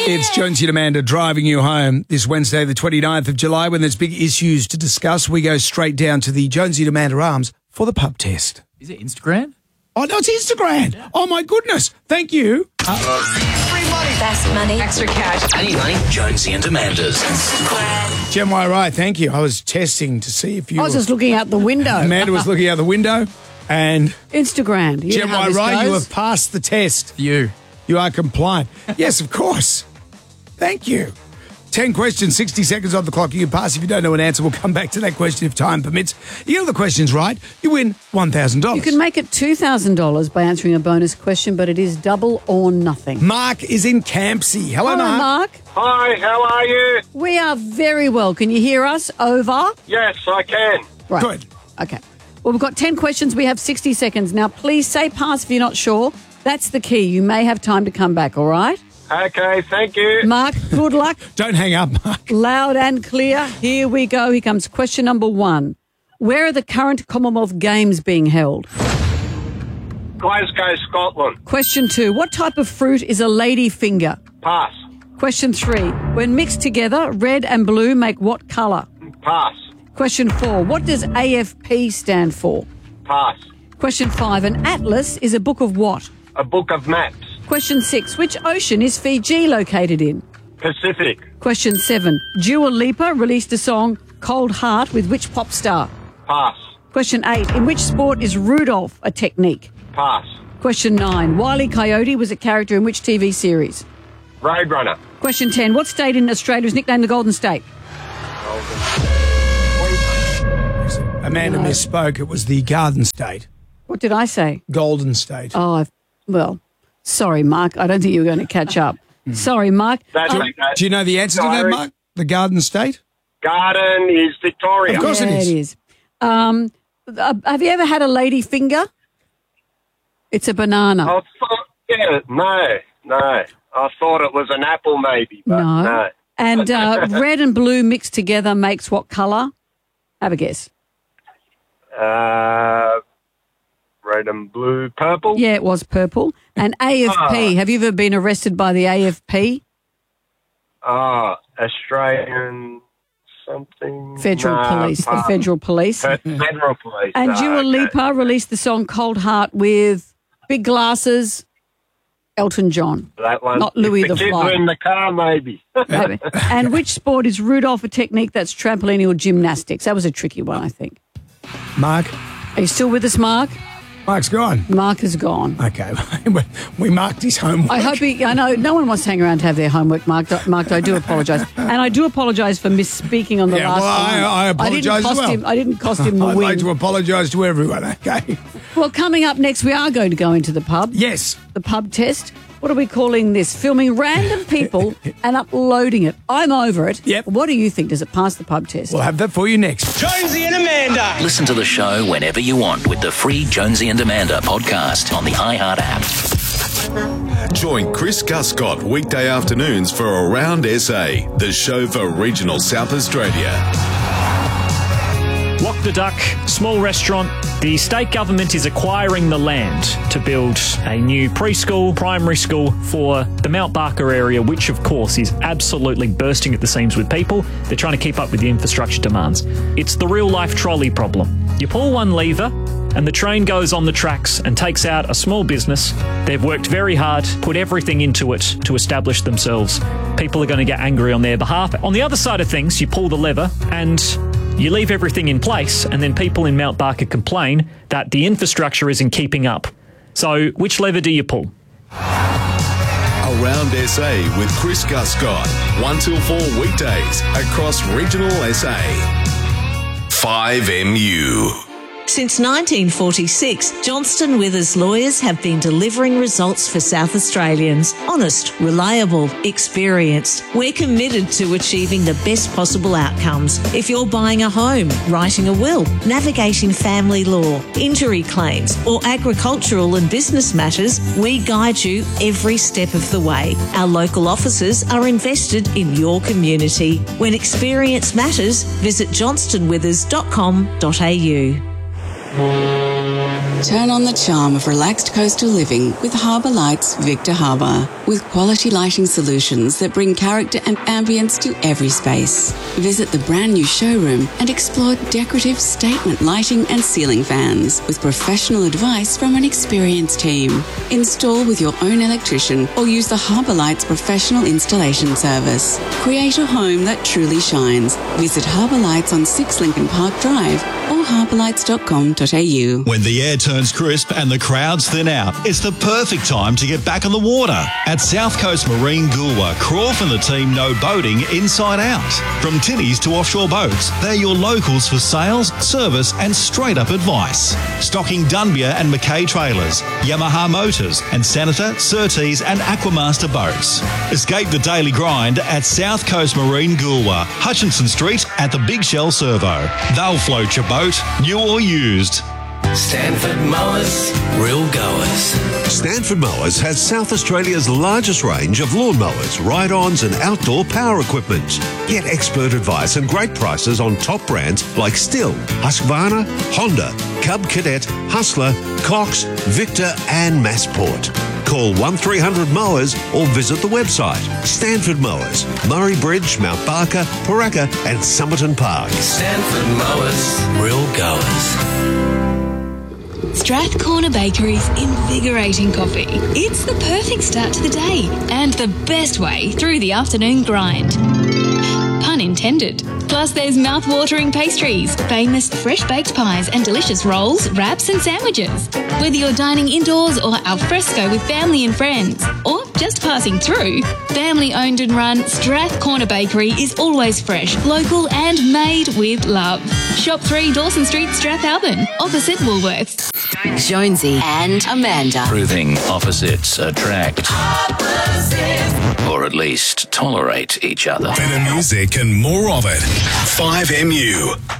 It's Jonesy and Amanda driving you home this Wednesday, the 29th of July. When there's big issues to discuss, we go straight down to the Jonesy and Amanda Arms for the pub test. Is it Instagram? Oh, no, it's Instagram. Oh, my goodness. Thank you. Free money. Fast money. Extra cash. Any money? Jonesy and Amanda's. Jem Wright, thank you. I was testing to see if you I was just looking out the window. Amanda was looking out the window and Instagram. You Jem know how this Wright, you goes. have passed the test. You. You are compliant. Yes, of course. Thank you. 10 questions, 60 seconds on the clock. You can pass. If you don't know an answer, we'll come back to that question if time permits. You get all the questions right, you win $1,000. You can make it $2,000 by answering a bonus question, but it is double or nothing. Mark is in Campsie. Hello, Hello, Mark. Hi, how are you? We are very well. Can you hear us? Over? Yes, I can. Right. Good. Okay. Well, we've got 10 questions. We have 60 seconds. Now, please say pass if you're not sure. That's the key. You may have time to come back, all right? Okay, thank you. Mark, good luck. Don't hang up, Mark. Loud and clear. Here we go. Here comes question number 1. Where are the current Commonwealth Games being held? Glasgow, Scotland. Question 2. What type of fruit is a lady finger? Pass. Question 3. When mixed together, red and blue make what colour? Pass. Question 4. What does AFP stand for? Pass. Question 5. An atlas is a book of what? A book of maps. Question 6. Which ocean is Fiji located in? Pacific. Question 7. Dua Lipa released a song Cold Heart with which pop star? Pass. Question 8. In which sport is Rudolph a technique? Pass. Question 9. Wile E. Coyote was a character in which TV series? Roadrunner. Question 10. What state in Australia is nicknamed the Golden State? Amanda misspoke. It was the Garden State. What did I say? Golden State. Oh, well, sorry, Mark. I don't think you were going to catch up. Sorry, Mark. That's okay. Do you know the answer to that, Sorry. Mark? The Garden State? Garden is Victoria. Of course Yeah, it is. it is. Have you ever had a lady finger? It's a banana. I thought, no. I thought it was an apple maybe, but no. And red and blue mixed together makes what colour? Have a guess. Red and blue, purple. Yeah, it was purple. And AFP, have you ever been arrested by the AFP? Australian something. Federal Police, the pass. Federal Police. Federal Police. And Dua okay. Lipa released the song Cold Heart with big glasses, Elton John. That one. Not Louis If the kids Fly. were in the car, maybe. Maybe. And which sport is Rudolph a technique? That's trampoline or gymnastics? That was a tricky one, I think. Mark? Are you still with us, Mark? Mark's gone. Mark is gone. Okay. We marked his homework. I know no one wants to hang around to have their homework, Mark. Mark, I do apologise. And I do apologise for misspeaking on the Yeah, last well, one. I apologise as well. I didn't cost him the I'd win. like to apologise to everyone, okay? Well, coming up next, we are going to go into the pub. Yes. The pub test. What are we calling this? Filming random people and uploading it. I'm over it. Yep. What do you think? Does it pass the pub test? We'll have that for you next. Jonesy and Amanda. Listen to the show whenever you want with the free Jonesy and Amanda podcast on the iHeart app. Join Chris Guscott weekday afternoons for Around SA, the show for regional South Australia. Walk the Duck, small restaurant. The state government is acquiring the land to build a new preschool, primary school for the Mount Barker area, which of course is absolutely bursting at the seams with people. They're trying to keep up with the infrastructure demands. It's the real life trolley problem. You pull one lever and the train goes on the tracks and takes out a small business. They've worked very hard, put everything into it to establish themselves. People are going to get angry on their behalf. On the other side of things, you pull the lever and you leave everything in place, and then people in Mount Barker complain that the infrastructure isn't keeping up. So which lever do you pull? Around SA with Chris Guscott, 1 till 4 weekdays across regional SA. 5MU. Since 1946, Johnston Withers lawyers have been delivering results for South Australians. Honest, reliable, experienced. We're committed to achieving the best possible outcomes. If you're buying a home, writing a will, navigating family law, injury claims, or agricultural and business matters, we guide you every step of the way. Our local offices are invested in your community. When experience matters, visit johnstonwithers.com.au. Turn on the charm of relaxed coastal living with Harbour Lights Victor Harbour. With quality lighting solutions that bring character and ambience to every space. Visit the brand new showroom and explore decorative statement lighting and ceiling fans with professional advice from an experienced team. Install with your own electrician or use the Harbour Lights professional installation service. Create a home that truly shines. Visit Harbour Lights on 6 Lincoln Park Drive or harbourlights.com.au. When the air turns crisp and the crowds thin out, it's the perfect time to get back on the water. At South Coast Marine Goolwa, Croft and the team know boating inside out. From tinnies to offshore boats, they're your locals for sales, service and straight-up advice. Stocking Dunbia and Mackay trailers, Yamaha motors and Senator, Surtees and Aquamaster boats. Escape the daily grind at South Coast Marine Goolwa, Hutchinson Street at the Big Shell Servo. They'll float your boat, new or used. Stanford Mowers, real goers. Stanford Mowers has South Australia's largest range of lawnmowers, ride-ons and outdoor power equipment. Get expert advice and great prices on top brands like Stihl, Husqvarna, Honda, Cub Cadet, Hustler, Cox, Victor and Massport. Call 1300 Mowers or visit the website. Stanford Mowers, Murray Bridge, Mount Barker, Paraka and Somerton Park. Stanford Mowers, real goers. Strathcorner Bakery's invigorating coffee. It's the perfect start to the day and the best way through the afternoon grind. Pun intended. Plus there's mouth-watering pastries, famous fresh-baked pies and delicious rolls, wraps and sandwiches. Whether you're dining indoors or al fresco with family and friends, or just passing through, family-owned and run, Strathcorner Bakery is always fresh, local and made with love. Shop 3 Dawson Street, Strathalbyn, opposite Woolworths. Jonesy and Amanda. Proving opposites attract. Or at least tolerate each other. Better music and more of it. 5MU.